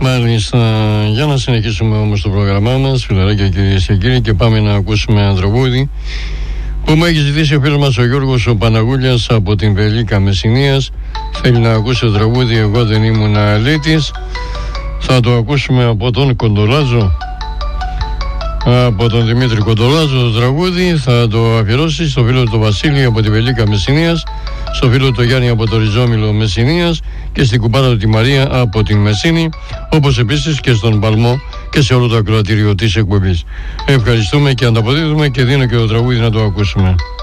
Μάλιστα, για να συνεχίσουμε όμως το πρόγραμμά μας, φιλαράκια κυρίες και κύριοι, και πάμε να ακούσουμε ένα τραγούδι που μου έχει ζητήσει ο φίλος μας ο Γιώργος ο Παναγούλιας από την Βελίκα Μεσσηνίας. Θέλει να ακούσει το τραγούδι «Εγώ δεν ήμουν αλήτης». Θα το ακούσουμε από τον Κοντολάζο, από τον Δημήτρη Κοντολάζο το τραγούδι. Θα το αφιερώσει στο φίλο του Βασίλη από τη Βελίκα Μεσσηνίας, στο φίλο του Γιάννη από το Ριζόμιλο Μεσσηνίας και στην κουμπάρα του τη Μαρία από την Μεσσήνη, όπως επίσης και στον Παλμό και σε όλο το ακροατήριο της εκπομπής. Ευχαριστούμε και ανταποδίδουμε και δίνω και το τραγούδι να το ακούσουμε.